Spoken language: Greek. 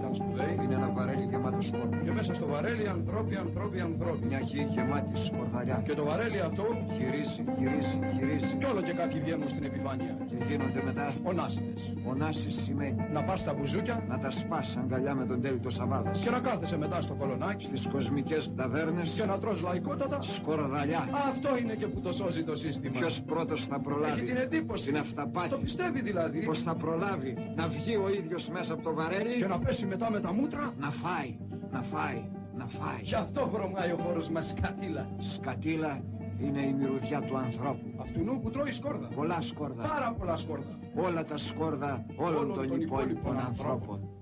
ήταν σπουδαίοι. Είναι ένα βαρέλι γεμάτο σκόρδα. Και μέσα στο βαρέλι ανθρώποι. Μια γη γεμάτη σκορδαλιά. Και το βαρέλι αυτό γυρίζει. Κι όλο και κάποιοι βγαίνουν στην επιφάνεια. Και γίνονται μετά Ονάσιδες. Ονάσεις σημαίνει Να πας στα μπουζούκια. να τα σπάς αγκαλιά με τον Τέλειτο Σαββάδας. Και να κάθεσαι μετά στο κολονάκι. Στις κοσμικές ταβέρνες. Και να τρως λαϊκότατα. Σκορδαλιά. Αυτό είναι και που το σώζει το σύστημα. Ποιος πρώτος θα προλάβει. Έχει την εντύπωση. Την αυταπάτη. Το πιστεύει δηλαδή. Πως θα προλάβει να βγει ο ίδιος μέσα από το βαρέλι. Και να πέσει μετά με τα μούτρα. Να φάει. Γι' αυτό βρωμάει ο χώρος μας σκατήλα. Σκατήλα είναι η μυρωδιά του ανθρώπου. Αυτού που τρώει σκόρδα. Πολλά σκόρδα. Πάρα πολλά σκόρδα. Όλα τα σκόρδα όλων των υπόλοιπων ανθρώπων.